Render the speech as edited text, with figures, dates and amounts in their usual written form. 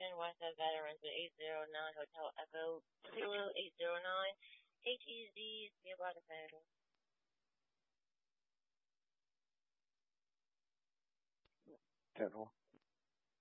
Station, Westside Veterans with 809 Hotel Echo Zulu 809 HEZ, nearby the Federal. Federal.